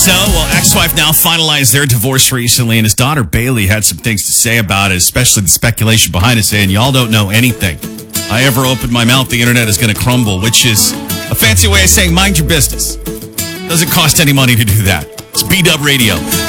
So, well, ex-wife now finalized their divorce recently, and his daughter Bailey had some things to say about it, especially the speculation behind it, saying, y'all don't know anything. I ever open my mouth, the internet is going to crumble, which is a fancy way of saying mind your business. Doesn't cost any money to do that. It's B-Dub Radio.